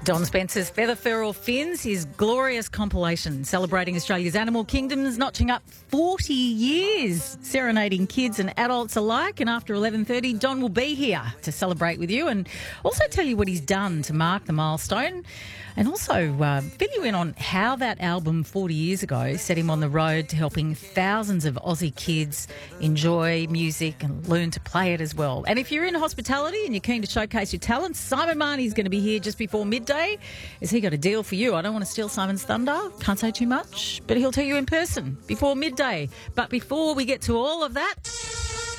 Don Spencer's Feather Feral Fins, his glorious compilation celebrating Australia's animal kingdoms, notching up 40 years, serenading kids and adults alike. And after 11:30, Don will be here to celebrate with you and also tell you what he's done to mark the milestone, and also fill you in on how that album 40 years ago set him on the road to helping thousands of Aussie kids enjoy music and learn to play it as well. And if you're in hospitality and you're keen to showcase your talents, Simon Marnie's going to be here just before midday. Has he got a deal for you? I don't want to steal Simon's thunder. Can't say too much, but he'll tell you in person before midday. But before we get to all of that,